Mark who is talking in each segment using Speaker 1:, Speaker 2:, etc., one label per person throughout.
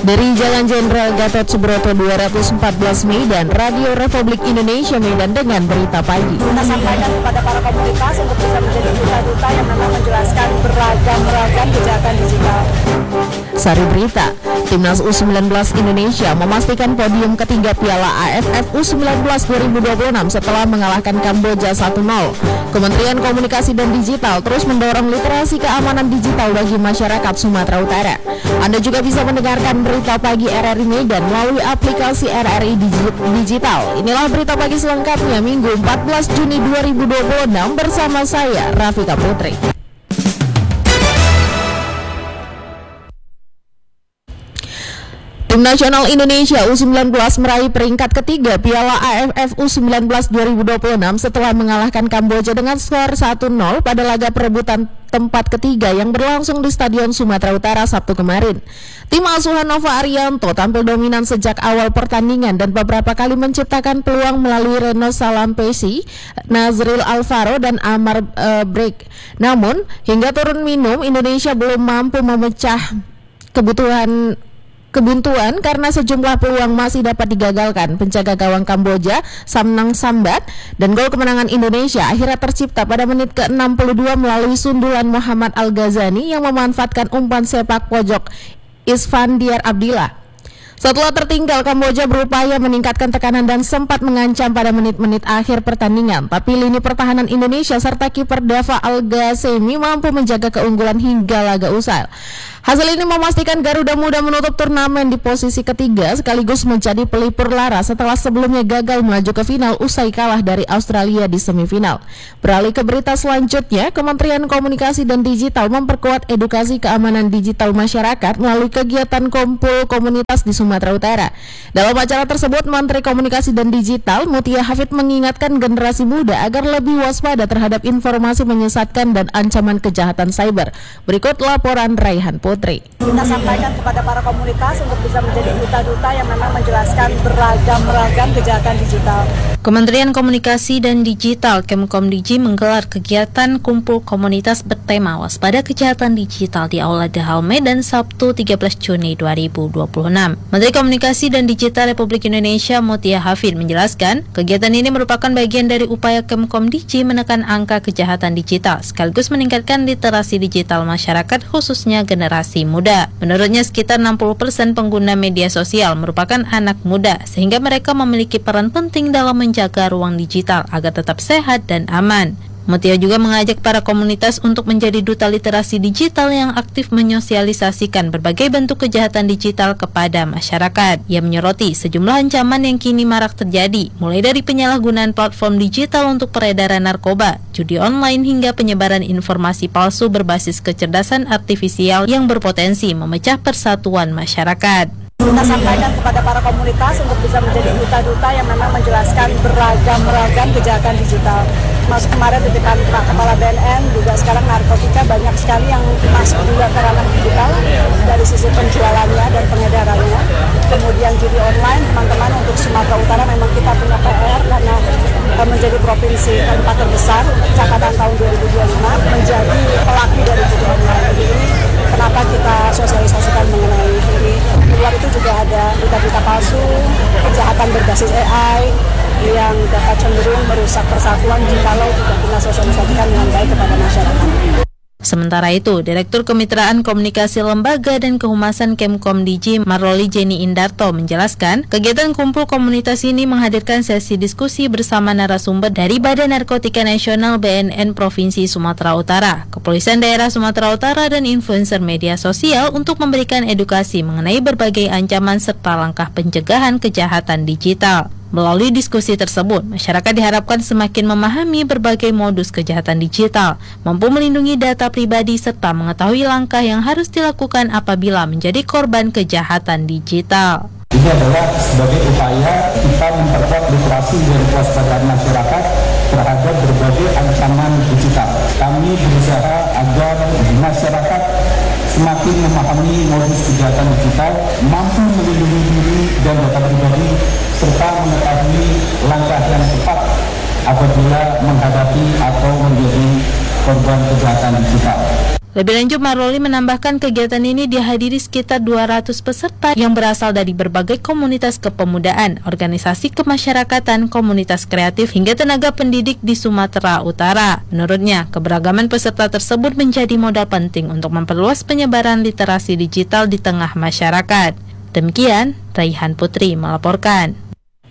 Speaker 1: Dari Jalan Jenderal Gatot Subroto 214 Medan, Radio Republik Indonesia Medan dengan berita pagi.
Speaker 2: Kita sampaikan kepada para komunitas untuk bisa menjadi duta-duta yang memang menjelaskan beragam kejahatan digital.
Speaker 1: Sari berita, Timnas U19 Indonesia memastikan podium ketiga Piala AFF U19 2026 setelah mengalahkan Kamboja 1-0. Kementerian Komunikasi dan Digital terus mendorong literasi keamanan digital bagi masyarakat Sumatera Utara. Anda juga bisa mendengarkan berita pagi RRI Medan melalui aplikasi RRI Digital. Inilah berita pagi selengkapnya Minggu 14 Juni 2026 bersama saya Rafika Putri. Tim nasional Indonesia U19 meraih peringkat ketiga Piala AFF U19 2026 setelah mengalahkan Kamboja dengan skor 1-0 pada laga perebutan tempat ketiga yang berlangsung di Stadion Sumatera Utara Sabtu kemarin. Tim asuhan Nova Arianto tampil dominan sejak awal pertandingan dan beberapa kali menciptakan peluang melalui Reno Salampesi, Nazril Alvaro dan Amar Break. Namun, hingga turun minum, Indonesia belum mampu memecah kebuntuan karena sejumlah peluang masih dapat digagalkan. Penjaga gawang Kamboja, Samnang Sambat, dan gol kemenangan Indonesia akhirnya tercipta pada menit ke-62 melalui sundulan Muhammad Al-Ghazani yang memanfaatkan umpan sepak pojok Isfandiar Abdillah. Setelah tertinggal, Kamboja berupaya meningkatkan tekanan dan sempat mengancam pada menit-menit akhir pertandingan. Tapi lini pertahanan Indonesia serta kiper Dava Al-Ghazemi mampu menjaga keunggulan hingga laga usai. Hasil ini memastikan Garuda Muda menutup turnamen di posisi ketiga sekaligus menjadi pelipur lara setelah sebelumnya gagal melaju ke final usai kalah dari Australia di semifinal. Beralih ke berita selanjutnya, Kementerian Komunikasi dan Digital memperkuat edukasi keamanan digital masyarakat melalui kegiatan kumpul komunitas di Sumatera Utara. Dalam acara tersebut, Menteri Komunikasi dan Digital Mutia Hafid mengingatkan generasi muda agar lebih waspada terhadap informasi menyesatkan dan ancaman kejahatan cyber. Berikut laporan Raihan Putri.
Speaker 2: Kita sampaikan kepada para komunitas untuk bisa menjadi duta-duta yang memang menjelaskan beragam kejahatan digital.
Speaker 3: Kementerian Komunikasi dan Digital Kemkomdigi menggelar kegiatan kumpul komunitas bertema waspada kejahatan digital di Aula Dahal Medan Sabtu 13 Juni 2026. Menteri Komunikasi dan Digital Republik Indonesia Mutia Hafid menjelaskan, kegiatan ini merupakan bagian dari upaya Kemkomdigi menekan angka kejahatan digital sekaligus meningkatkan literasi digital masyarakat khususnya generasi muda. Menurutnya sekitar 60% pengguna media sosial merupakan anak muda sehingga mereka memiliki peran penting dalam menjaga ruang digital agar tetap sehat dan aman. Mutia juga mengajak para komunitas untuk menjadi duta literasi digital yang aktif menyosialisasikan berbagai bentuk kejahatan digital kepada masyarakat. Ia menyoroti sejumlah ancaman yang kini marak terjadi, mulai dari penyalahgunaan platform digital untuk peredaran narkoba, judi online hingga penyebaran informasi palsu berbasis kecerdasan artifisial yang berpotensi memecah persatuan masyarakat.
Speaker 2: Kita sampaikan kepada para komunitas untuk bisa menjadi duta-duta yang memang menjelaskan beragam kejahatan digital. Masuk kemarin titipan Pak Kepala BNN, juga sekarang narkotika banyak sekali yang masuk juga ke ranah digital dari sisi penjualannya dan pengedarannya. Kemudian judi online, teman-teman, untuk Sumatera Utara memang kita punya PR karena menjadi provinsi keempat terbesar untuk catatan tahun 2025 menjadi pelaku dari judi online. Jadi ini kenapa kita sosialisasikan mengenai ini. Di luar itu juga ada berita-berita palsu, kejahatan berbasis AI yang dapat cenderung merusak persatuan jikalau tidak kita sosialisasikan dengan baik kepada masyarakat.
Speaker 3: Sementara itu, Direktur Kemitraan Komunikasi Lembaga dan Kehumasan Kemkomdigi Marloli Jenny Indarto menjelaskan, kegiatan kumpul komunitas ini menghadirkan sesi diskusi bersama narasumber dari Badan Narkotika Nasional BNN Provinsi Sumatera Utara, Kepolisian Daerah Sumatera Utara, dan influencer media sosial untuk memberikan edukasi mengenai berbagai ancaman serta langkah pencegahan kejahatan digital. Melalui diskusi tersebut, masyarakat diharapkan semakin memahami berbagai modus kejahatan digital, mampu melindungi data pribadi serta mengetahui langkah yang harus dilakukan apabila menjadi korban kejahatan digital.
Speaker 4: Ini adalah sebagai upaya kita memperkuat literasi dan kewaspadaan masyarakat terhadap berbagai ancaman digital. Kami berusaha agar masyarakat semakin memahami modus kejahatan digital, mampu melindungi diri dan data pribadi, serta mengetahui langkah yang tepat apabila menghadapi atau menjadi korban kejahatan digital.
Speaker 3: Lebih lanjut, Maruli menambahkan kegiatan ini dihadiri sekitar 200 peserta yang berasal dari berbagai komunitas kepemudaan, organisasi kemasyarakatan, komunitas kreatif, hingga tenaga pendidik di Sumatera Utara. Menurutnya, keberagaman peserta tersebut menjadi modal penting untuk memperluas penyebaran literasi digital di tengah masyarakat. Demikian, Raihan Putri melaporkan.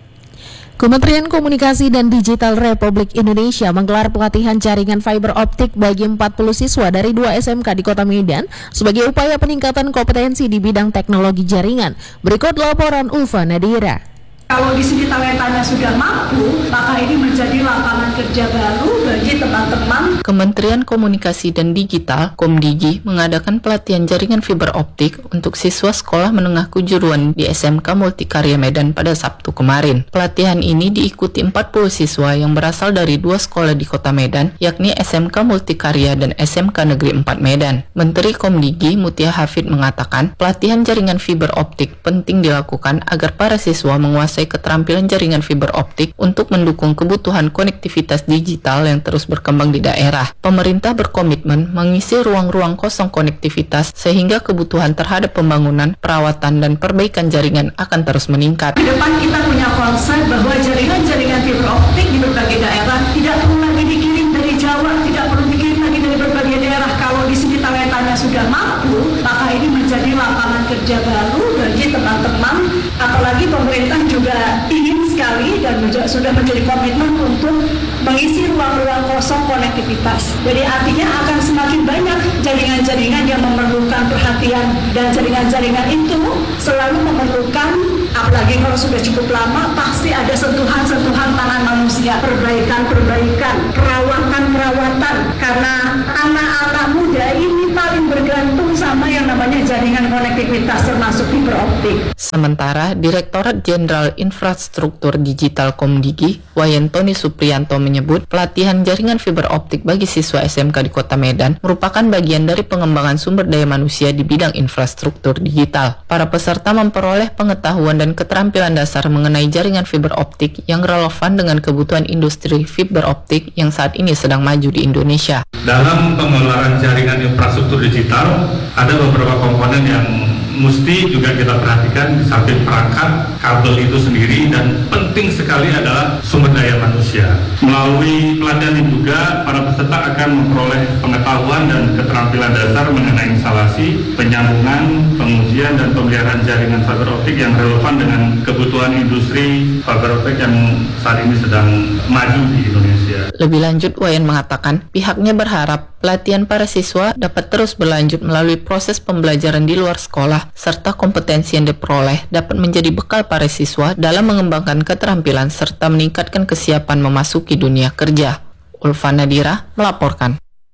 Speaker 1: Kementerian Komunikasi dan Digital Republik Indonesia menggelar pelatihan jaringan fiber optik bagi 40 siswa dari 2 SMK di Kota Medan sebagai upaya peningkatan kompetensi di bidang teknologi jaringan. Berikut laporan Ulfa Nadira.
Speaker 2: Kalau di sini talentanya sudah mampu, maka ini menjadi lapangan kerja baru bagi teman-teman.
Speaker 5: Kementerian Komunikasi dan Digital (Komdigi) mengadakan pelatihan jaringan fiber optik untuk siswa sekolah menengah kejuruan di SMK Multikarya Medan pada Sabtu kemarin. Pelatihan ini diikuti 40 siswa yang berasal dari 2 sekolah di Kota Medan, yakni SMK Multikarya dan SMK Negeri 4 Medan. Menteri Komdigi Mutia Hafid mengatakan, pelatihan jaringan fiber optik penting dilakukan agar para siswa menguasai keterampilan jaringan fiber optik untuk mendukung kebutuhan konektivitas digital yang terus berkembang di daerah. Pemerintah berkomitmen mengisi ruang-ruang kosong konektivitas sehingga kebutuhan terhadap pembangunan, perawatan, dan perbaikan jaringan akan terus meningkat.
Speaker 2: Di depan kita punya konsep bahwa jaringan-jaringan fiber optik di berbagai daerah tidak perlu lagi dikirim dari Jawa, tidak perlu dikirim lagi dari berbagai daerah. Kalau di sini talentanya sudah mampu, maka ini menjadi lapangan kerja baru bagi teman-teman. Apalagi pemerintah juga ingin sekali dan sudah menjadi komitmen untuk mengisi ruang-ruang kosong konektivitas. Jadi artinya akan semakin banyak jaringan-jaringan yang memerlukan perhatian, dan jaringan-jaringan itu selalu memerlukan, apalagi kalau sudah cukup lama, pasti ada sentuhan-sentuhan tangan manusia, perbaikan-perbaikan, perawatan-perawatan, karena anak-anak muda ini paling bergantung sama yang namanya jaringan konektivitas termasuk fiber optik.
Speaker 5: Sementara Direktorat Jenderal Infrastruktur Digital Komdigi, Wayentoni Supriyanto menyebut pelatihan jaringan fiber optik bagi siswa SMK di Kota Medan merupakan bagian dari pengembangan sumber daya manusia di bidang infrastruktur digital. Para peserta memperoleh pengetahuan dan keterampilan dasar mengenai jaringan fiber optik yang relevan dengan kebutuhan industri fiber optik yang saat ini sedang maju di Indonesia.
Speaker 6: Dalam pengelolaan jaringan infrastruktur digital, ada beberapa komponen yang mesti juga kita perhatikan di samping perangkat, kabel itu sendiri, dan penting sekali adalah sumber daya manusia. Melalui pelatihan ini juga, para peserta akan memperoleh pengetahuan dan keterampilan dasar mengenai instalasi, penyambungan, pengujian, dan pemeliharaan jaringan fiber optik yang relevan dengan kebutuhan industri fiber optik yang saat ini sedang maju di Indonesia.
Speaker 5: Lebih lanjut, Wayan mengatakan pihaknya berharap pelatihan para siswa dapat terus berlanjut melalui proses pembelajaran di luar sekolah, serta kompetensi yang diperoleh dapat menjadi bekal para siswa dalam mengembangkan keterampilan serta meningkatkan kesiapan memasuki dunia kerja. Ulfa Nadira melaporkan.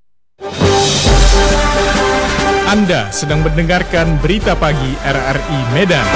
Speaker 7: Anda sedang mendengarkan berita pagi RRI Medan.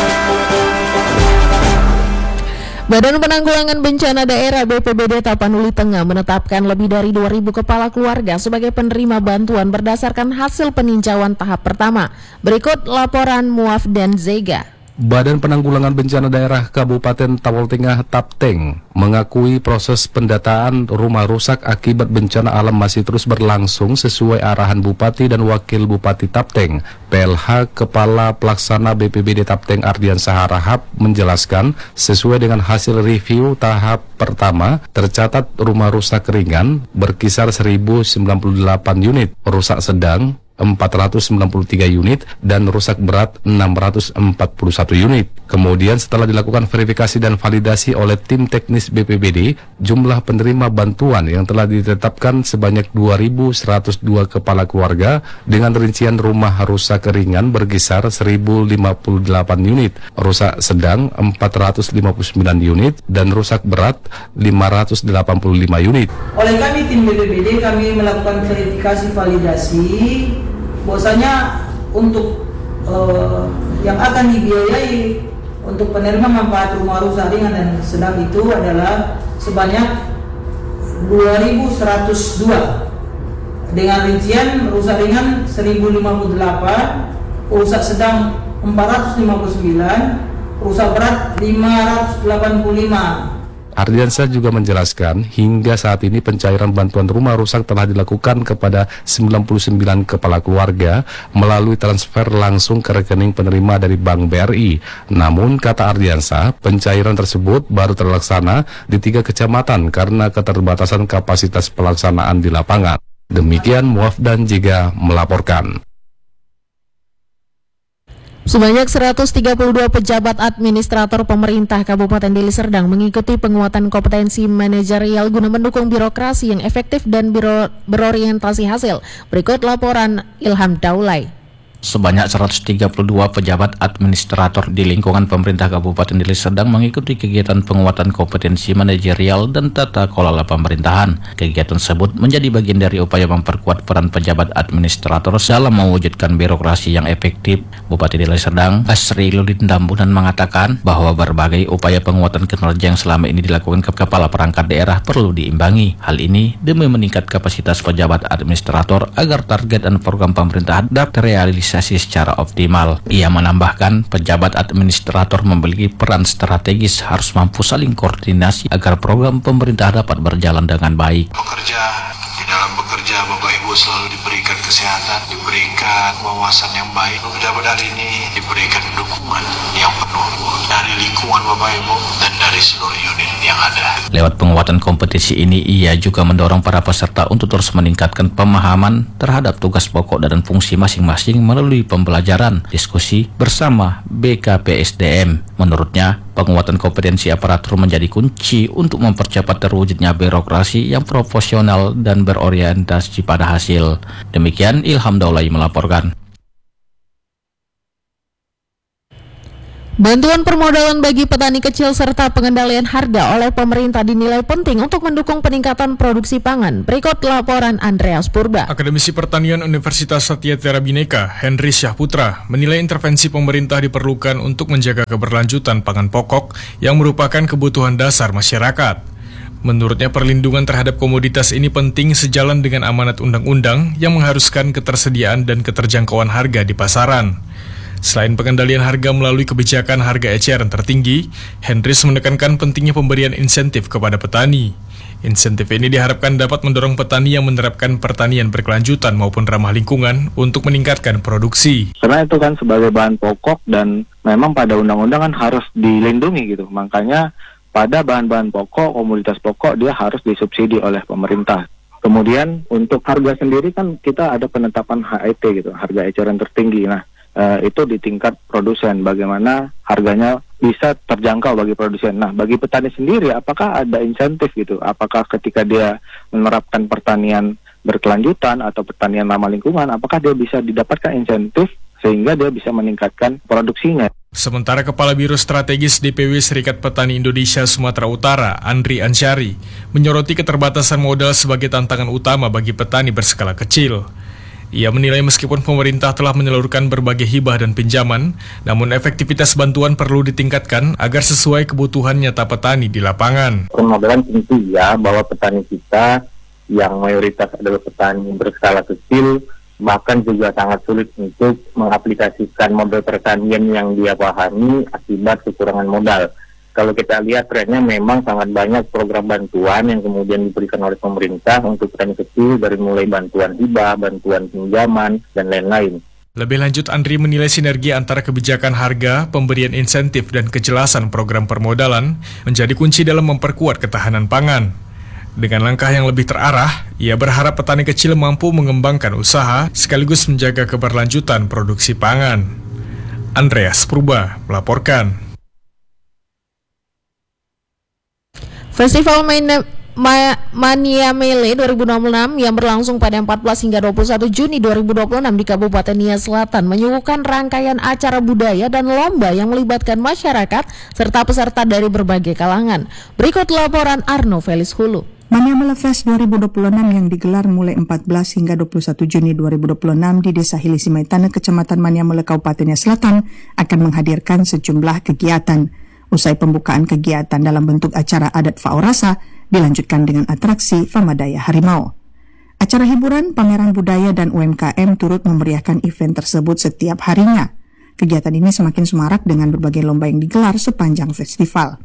Speaker 1: Badan Penanggulangan Bencana Daerah BPBD Tapanuli Tengah menetapkan lebih dari 2.000 kepala keluarga sebagai penerima bantuan berdasarkan hasil peninjauan tahap pertama. Berikut laporan Muaf dan Zega.
Speaker 8: Badan Penanggulangan Bencana Daerah Kabupaten Tapal Tengah Tapteng mengakui proses pendataan rumah rusak akibat bencana alam masih terus berlangsung sesuai arahan Bupati dan Wakil Bupati Tapteng. PLH Kepala Pelaksana BPBD Tapteng Ardian Saharahap menjelaskan sesuai dengan hasil review tahap pertama tercatat rumah rusak ringan berkisar 1098 unit, rusak sedang 493 unit dan rusak berat 641 unit. Kemudian setelah dilakukan verifikasi dan validasi oleh tim teknis BPBD, jumlah penerima bantuan yang telah ditetapkan sebanyak 2.102 kepala keluarga dengan rincian rumah rusak ringan berkisar 1.058 unit, rusak sedang 459 unit dan rusak berat 585 unit.
Speaker 9: Oleh kami tim BPBD kami melakukan verifikasi validasi bahwasanya untuk yang akan dibiayai untuk penerima manfaat rumah rusak ringan dan sedang itu adalah sebanyak 2.102 dengan rincian rusak ringan 1.058, rusak sedang 459, rusak berat 585.
Speaker 8: Ardiansyah juga menjelaskan hingga saat ini pencairan bantuan rumah rusak telah dilakukan kepada 99 kepala keluarga melalui transfer langsung ke rekening penerima dari Bank BRI. Namun, kata Ardiansyah, pencairan tersebut baru terlaksana di 3 kecamatan karena keterbatasan kapasitas pelaksanaan di lapangan. Demikian Muafdan Jiga melaporkan.
Speaker 1: Sebanyak 132 pejabat administrator pemerintah Kabupaten Deli Serdang mengikuti penguatan kompetensi manajerial guna mendukung birokrasi yang efektif dan berorientasi hasil. Berikut laporan Ilham Daulay.
Speaker 10: Sebanyak 132 pejabat administrator di lingkungan pemerintah Kabupaten Deli Serdang mengikuti kegiatan penguatan kompetensi manajerial dan tata kelola pemerintahan. Kegiatan tersebut menjadi bagian dari upaya memperkuat peran pejabat administrator dalam mewujudkan birokrasi yang efektif. Bupati Deli Serdang, Asri Ludin Tambunan mengatakan bahwa berbagai upaya penguatan kinerja yang selama ini dilakukan ke kepala perangkat daerah perlu diimbangi. Hal ini demi meningkat kapasitas pejabat administrator agar target dan program pemerintah dapat terrealisasi secara optimal. Ia menambahkan, pejabat administrator memiliki peran strategis, harus mampu saling koordinasi agar program pemerintah dapat berjalan dengan baik.
Speaker 11: Di dalam bekerja, Bapak Ibu selalu diberikan kesehatan, diberikan wawasan yang baik. Pejabat hari ini diberikan dukungan yang penuh dari lingkungan Bapak Ibu dan dari seluruh unit yang ada.
Speaker 10: Lewat penguatan kompetisi ini, ia juga mendorong para peserta untuk terus meningkatkan pemahaman terhadap tugas pokok dan fungsi masing-masing melalui pembelajaran, diskusi bersama BKPSDM. Menurutnya, penguatan kompetensi aparatur menjadi kunci untuk mempercepat terwujudnya birokrasi yang profesional dan berorientasi pada hasil. Demikian Ilham Daulay melaporkan.
Speaker 1: Bantuan permodalan bagi petani kecil serta pengendalian harga oleh pemerintah dinilai penting untuk mendukung peningkatan produksi pangan. Berikut laporan Andreas Purba.
Speaker 7: Akademisi Pertanian Universitas Satyatera Bhinneka, Henry Syahputra, menilai intervensi pemerintah diperlukan untuk menjaga keberlanjutan pangan pokok yang merupakan kebutuhan dasar masyarakat. Menurutnya, perlindungan terhadap komoditas ini penting sejalan dengan amanat undang-undang yang mengharuskan ketersediaan dan keterjangkauan harga di pasaran. Selain pengendalian harga melalui kebijakan harga eceran tertinggi, Hendris menekankan pentingnya pemberian insentif kepada petani. Insentif ini diharapkan dapat mendorong petani yang menerapkan pertanian berkelanjutan maupun ramah lingkungan untuk meningkatkan produksi.
Speaker 12: Karena itu kan sebagai bahan pokok dan memang pada undang-undang kan harus dilindungi gitu. Makanya pada bahan-bahan pokok, komoditas pokok dia harus disubsidi oleh pemerintah. Kemudian untuk harga sendiri kan kita ada penetapan HET gitu, harga eceran tertinggi. Nah, itu di tingkat produsen, bagaimana harganya bisa terjangkau bagi produsen. Nah, bagi petani sendiri, apakah ada insentif gitu? Apakah ketika dia menerapkan pertanian berkelanjutan atau pertanian ramah lingkungan, apakah dia bisa didapatkan insentif sehingga dia bisa meningkatkan produksinya?
Speaker 7: Sementara Kepala Biro Strategis DPW Serikat Petani Indonesia Sumatera Utara, Andri Ansyari, menyoroti keterbatasan modal sebagai tantangan utama bagi petani berskala kecil. Ia menilai meskipun pemerintah telah menyalurkan berbagai hibah dan pinjaman, namun efektivitas bantuan perlu ditingkatkan agar sesuai kebutuhan nyata petani di lapangan.
Speaker 13: Permodalan tentu ya, bahwa petani kita yang mayoritas adalah petani berskala kecil, bahkan juga sangat sulit untuk mengaplikasikan model pertanian yang dia pahami akibat kekurangan modal. Kalau kita lihat trennya memang sangat banyak program bantuan yang kemudian diberikan oleh pemerintah untuk petani kecil, dari mulai bantuan hibah, bantuan pinjaman, dan lain-lain.
Speaker 7: Lebih lanjut, Andri menilai sinergi antara kebijakan harga, pemberian insentif, dan kejelasan program permodalan menjadi kunci dalam memperkuat ketahanan pangan. Dengan langkah yang lebih terarah, ia berharap petani kecil mampu mengembangkan usaha sekaligus menjaga keberlanjutan produksi pangan. Andreas Purba melaporkan.
Speaker 1: Festival Mania Mele 2026 yang berlangsung pada 14 hingga 21 Juni 2026 di Kabupaten Nia Selatan menyuguhkan rangkaian acara budaya dan lomba yang melibatkan masyarakat serta peserta dari berbagai kalangan. Berikut laporan Arno Felis Hulu.
Speaker 14: Mania Mele Fest 2026 yang digelar mulai 14 hingga 21 Juni 2026 di Desa Hilisi Maitana, Kecamatan Mania Mele, Kabupaten Nia Selatan akan menghadirkan sejumlah kegiatan. Usai pembukaan kegiatan dalam bentuk acara adat Faorasa, dilanjutkan dengan atraksi Famadaya Harimau. Acara hiburan, pameran budaya, dan UMKM turut memeriahkan event tersebut setiap harinya. Kegiatan ini semakin semarak dengan berbagai lomba yang digelar sepanjang festival.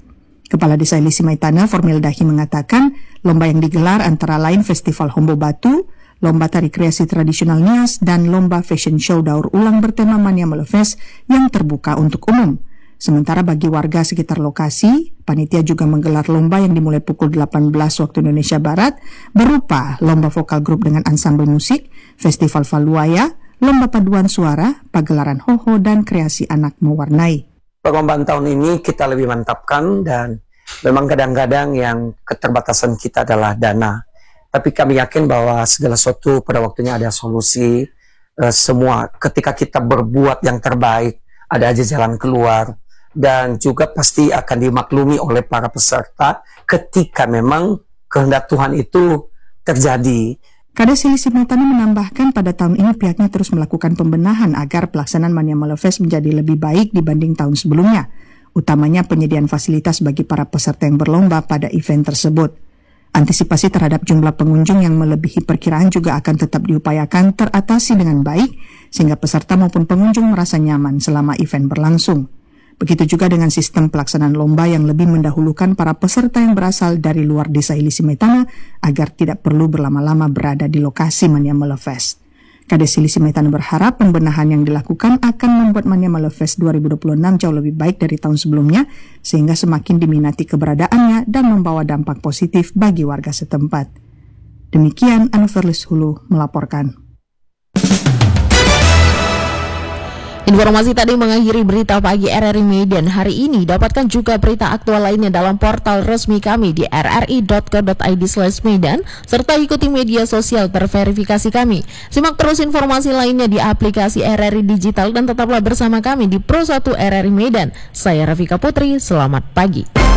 Speaker 14: Kepala Desa Ilisi Maitana, Formil Dahi, mengatakan lomba yang digelar antara lain Festival Hombo Batu, Lomba Tari Kreasi Tradisional Nias, dan Lomba Fashion Show Daur Ulang bertema Mania Melefest yang terbuka untuk umum. Sementara bagi warga sekitar lokasi, panitia juga menggelar lomba yang dimulai pukul 18 waktu Indonesia Barat, berupa lomba vokal grup dengan ansambel musik, Festival Valuaya, lomba paduan suara, pagelaran hoho, dan kreasi anak mewarnai.
Speaker 15: Perlombaan tahun ini kita lebih mantapkan dan memang kadang-kadang yang keterbatasan kita adalah dana. Tapi kami yakin bahwa segala sesuatu pada waktunya ada solusi. Semua ketika kita berbuat yang terbaik, ada aja jalan keluar. Dan juga pasti akan dimaklumi oleh para peserta ketika memang kehendak Tuhan itu terjadi.
Speaker 14: Kades Ilisi Maitana menambahkan pada tahun ini pihaknya terus melakukan pembenahan agar pelaksanaan Mania Melefest menjadi lebih baik dibanding tahun sebelumnya, utamanya penyediaan fasilitas bagi para peserta yang berlomba pada event tersebut. Antisipasi terhadap jumlah pengunjung yang melebihi perkiraan juga akan tetap diupayakan teratasi dengan baik, sehingga peserta maupun pengunjung merasa nyaman selama event berlangsung. Begitu juga dengan sistem pelaksanaan lomba yang lebih mendahulukan para peserta yang berasal dari luar Desa Ilisi Maitana agar tidak perlu berlama-lama berada di lokasi Mania Melefest. Kades Ilisi Maitana berharap pembenahan yang dilakukan akan membuat Mania Melefest 2026 jauh lebih baik dari tahun sebelumnya, sehingga semakin diminati keberadaannya dan membawa dampak positif bagi warga setempat. Demikian Anoverlis Hulu melaporkan.
Speaker 1: Informasi tadi mengakhiri berita pagi RRI Medan hari ini. Dapatkan juga berita aktual lainnya dalam portal resmi kami di rri.co.id/medan serta ikuti media sosial terverifikasi kami. Simak terus informasi lainnya di aplikasi RRI Digital dan tetaplah bersama kami di Pro 1 RRI Medan. Saya Rafika Putri, selamat pagi.